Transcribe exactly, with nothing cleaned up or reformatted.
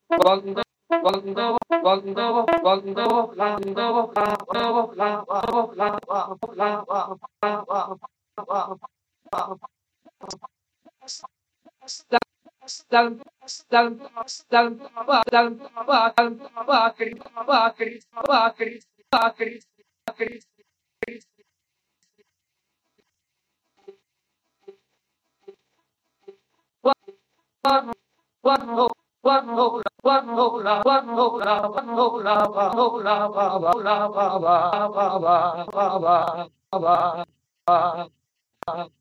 Quando, quando, quando, quando, quando, quando, one hole, one hole, one hole, one hole, one hole, one hole,